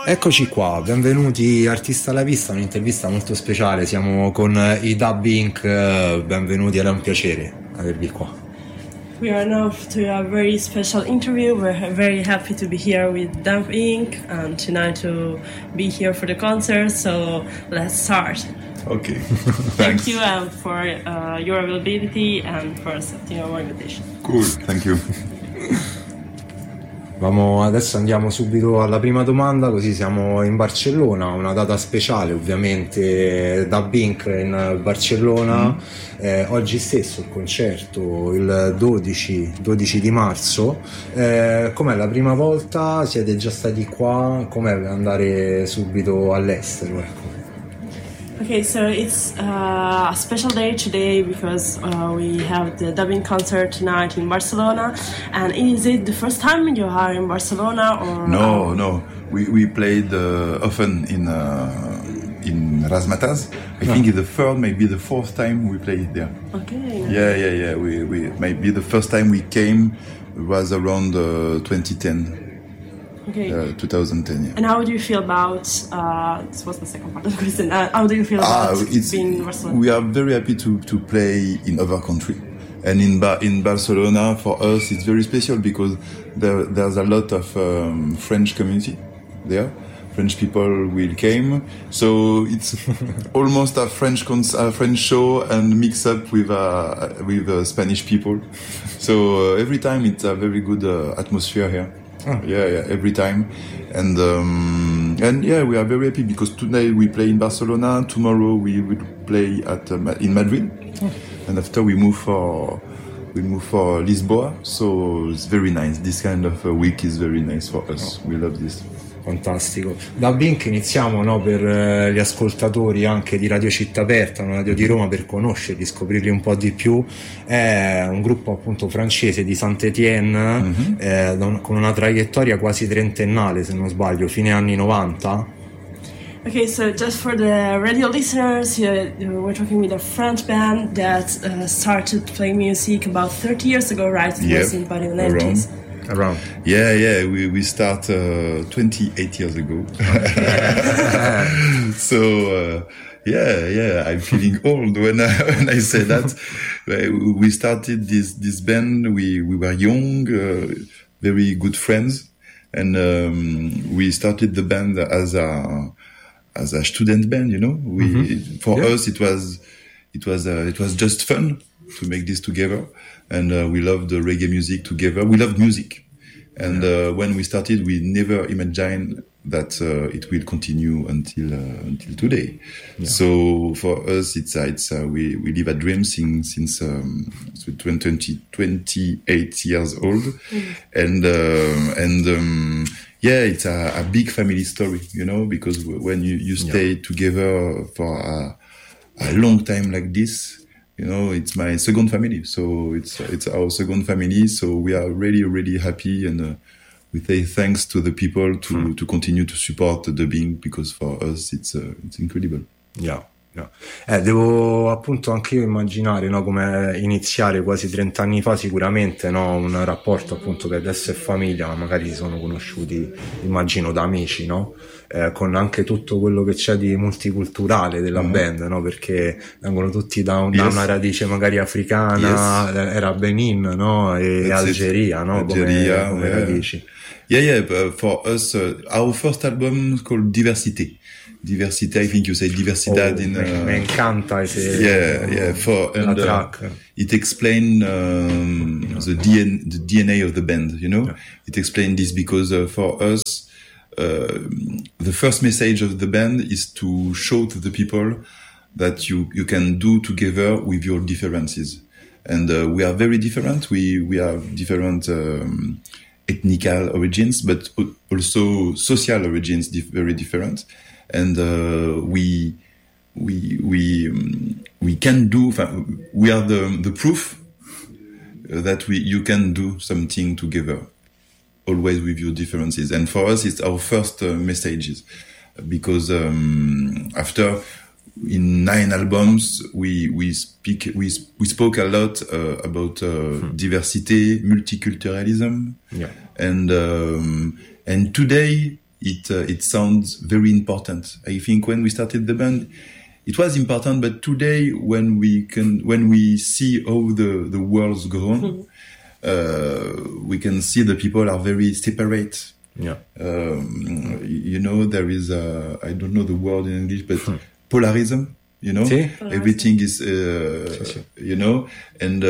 Eccoci qua, benvenuti Artista alla Vista, un'intervista molto speciale, siamo con i Dub Inc, benvenuti, è un piacere avervi qua. We are now to a very special interview. We're very happy to be here with Dub Inc and tonight to be here for the concert, so let's start. Okay. Thank you for your availability and for accepting our invitation. Cool, thank you. Adesso andiamo subito alla prima domanda, così siamo in Barcellona, una data speciale ovviamente, Dub Inc in Barcellona, oggi stesso il concerto, il 12 di marzo, com'è la prima volta, siete già stati qua, com'è andare subito all'estero? Ecco. Okay, so it's a special day today because we have the Dub Inc concert tonight in Barcelona. And is it the first time you are in Barcelona or? No. We played often in Razzmatazz. I think it's maybe the fourth time we played there. Okay. Yeah. We maybe the first time we came was around 2010. Okay. 2010. Yeah. And how do you feel about? This was the second part of the question. How do you feel about being in Barcelona? We are very happy to play in other country, and in Barcelona for us it's very special because there's a lot of French community there. French people will came, so it's almost a French show and mix up with Spanish people. So every time it's a very good atmosphere here. Oh. Yeah, every time, and yeah, we are very happy because today we play in Barcelona. Tomorrow we will play in Madrid, and after we move for Lisboa. So it's very nice. This kind of week is very nice for us. We love this. Fantastico. Dub Inc iniziamo per gli ascoltatori anche di Radio Città Aperta, una radio di Roma, per conoscerli, scoprirli un po' di più. È un gruppo appunto francese di Saint-Étienne, con una traiettoria quasi trentennale, se non sbaglio, fine anni 90. Okay, so just for the radio listeners, we're talking with a French band that started playing music about 30 years ago, right? It was in the 90s. Around. Yeah. We start 28 years ago. So yeah. I'm feeling old when I say that. We started this band. We were young, very good friends, and we started the band as a student band. You know, for us it was just fun to make this together. And we loved the reggae music together. We loved music. And when we started, we never imagined that it will continue until today. Yeah. So for us, it's we live a dream since 28 years old. And yeah, it's a big family story, you know, because when you stay together for a long time like this, you know, it's my second family, so it's our second family. So we are really, really happy, and we say thanks to the people to continue to support the Dub Inc, because for us it's incredible. Yeah. Devo appunto anche io immaginare, no, come iniziare quasi 30 anni fa, sicuramente, no, un rapporto appunto che adesso è famiglia, ma magari si sono conosciuti, immagino, da amici, no? Con anche tutto quello che c'è di multiculturale della band, no? Perché vengono tutti da una radice magari africana, era Benin, no? E Algeria, no? Algeria, come radici. Yeah, for us, our first album is called Diversité. Diversity, I think you say diversidad in. Me encanta ese. Yeah. And track. It explains the DNA of the band. You know, it explains this because for us, the first message of the band is to show to the people that you can do together with your differences, and we are very different. We have different ethnical origins, but also social origins, very different. And we can do. We are the proof that you can do something together, always with your differences. And for us, it's our first messages, because after in 9 albums, we spoke a lot about diversity, multiculturalism, and today it sounds very important. I think when we started the band, it was important, but today when we see how the world's grown, we can see the people are very separate. Yeah. There is I don't know the word in English, but polarism. Everything is, and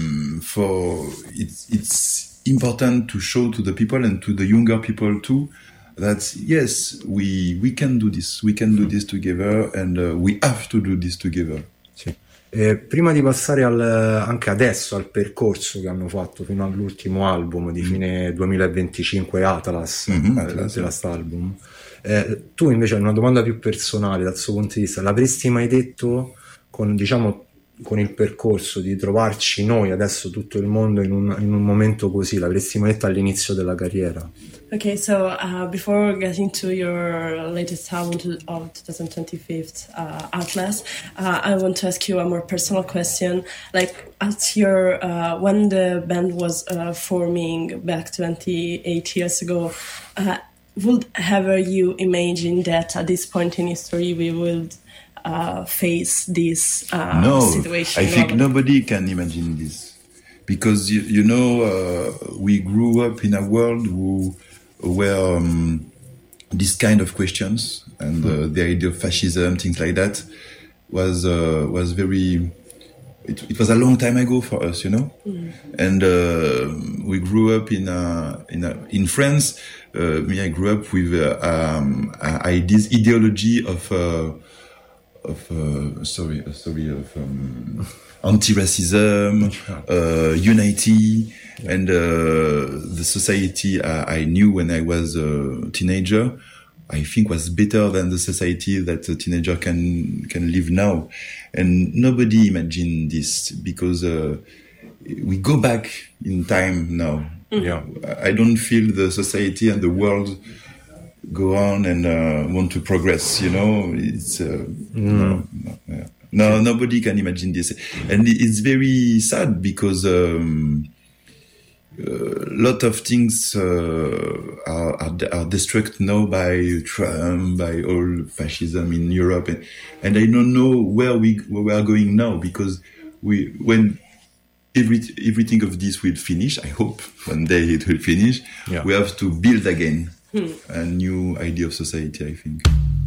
it's important to show to the people and to the younger people too that yes, we can do this. We can do this together, and we have to do this together. Sì. Prima di passare anche adesso al percorso che hanno fatto fino all'ultimo album di fine 2025, Atlas, The Last Album, tu invece hai una domanda più personale dal suo punto di vista. L'avresti mai detto con il percorso di trovarci noi adesso, tutto il mondo, in un momento così? L'avresti mai detto all'inizio della carriera? Okay, so before getting to your latest album of 2025, Atlas, I want to ask you a more personal question. Like, at your when the band was forming back 28 years ago, would ever you imagine that at this point in history we would face this situation? I think nobody can imagine this, because we grew up in a world where this kind of questions and the idea of fascism, things like that, was very. It was a long time ago for us, and we grew up in France. I grew up with this ideology of anti-racism, unity, and the society I knew when I was a teenager, I think was better than the society that a teenager can live now. And nobody imagined this, because we go back in time now. Yeah, I don't feel the society and the world go on and want to progress. It's no, nobody can imagine this, and it's very sad because a lot of things are destroyed now by Trump, by all fascism in Europe, and I don't know where we are going now, because when everything of this will finish, I hope one day it will finish. Yeah. We have to build again a new idea of society, I think.